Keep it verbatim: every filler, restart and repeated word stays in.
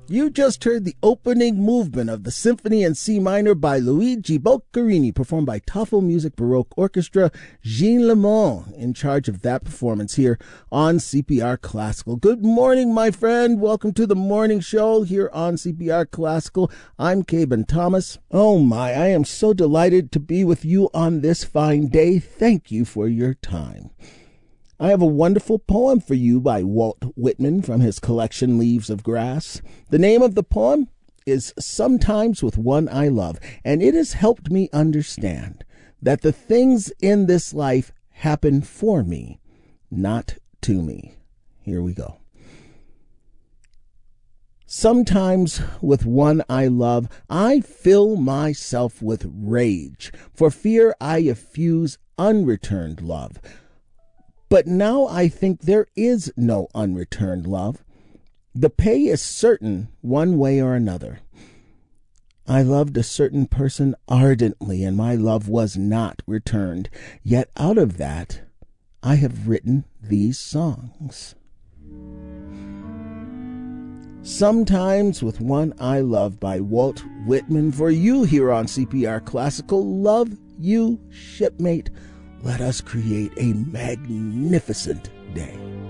You just heard the opening movement of the Symphony in C minor by Luigi Boccherini, performed by Toffel Music Baroque Orchestra. Jean Lemon in charge of that performance here on C P R Classical. Good morning, my friend. Welcome to the morning show here on C P R Classical. I'm Caben Thomas. Oh my, I am so delighted to be with you on this fine day. Thank you for your time. I have a wonderful poem for you by Walt Whitman from his collection Leaves of Grass. The name of the poem is Sometimes with One I Love, and it has helped me understand that the things in this life happen for me, not to me. Here we go. Sometimes with one I love, I fill myself with rage, for fear I effuse unreturned love. But now I think there is no unreturned love. The pay is certain one way or another. I loved a certain person ardently, and my love was not returned. Yet out of that, I have written these songs. Sometimes with One I Love by Walt Whitman for you here on C P R Classical. Love you, shipmate. Let us create a magnificent day.